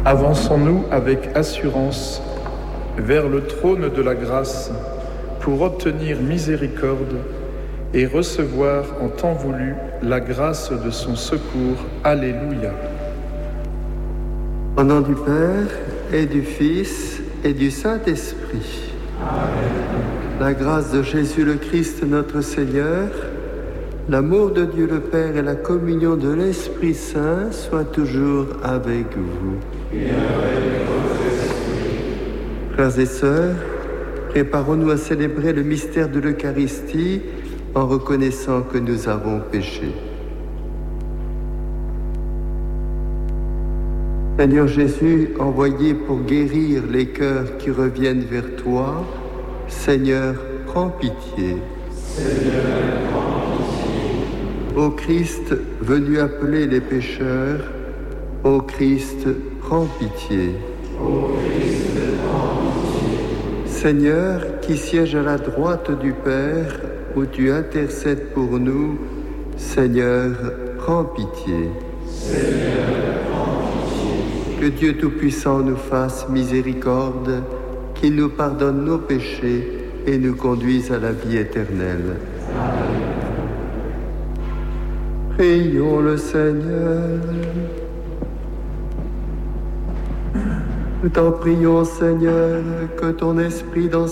Avançons-nous avec assurance vers le trône de la grâce pour obtenir miséricorde et recevoir en temps voulu la grâce de son secours. Alléluia. Au nom du Père et du Fils et du Saint-Esprit. Amen. La grâce de Jésus le Christ notre Seigneur, l'amour de Dieu le Père et la communion de l'Esprit Saint soient toujours avec vous. Et avec votre esprit. Frères et sœurs, préparons-nous à célébrer le mystère de l'Eucharistie en reconnaissant que nous avons péché. Seigneur Jésus, envoyé pour guérir les cœurs qui reviennent vers toi, Seigneur, prends pitié. Seigneur, prends pitié. Ô Christ, venu appeler les pécheurs, ô Christ, prends pitié. Ô Christ, prends pitié. Seigneur, qui siège à la droite du Père, où tu intercèdes pour nous, Seigneur, prends pitié. Seigneur, que Dieu Tout-Puissant nous fasse miséricorde, qu'il nous pardonne nos péchés et nous conduise à la vie éternelle. Amen. Prions le Seigneur. Nous t'en prions, Seigneur, que ton esprit dans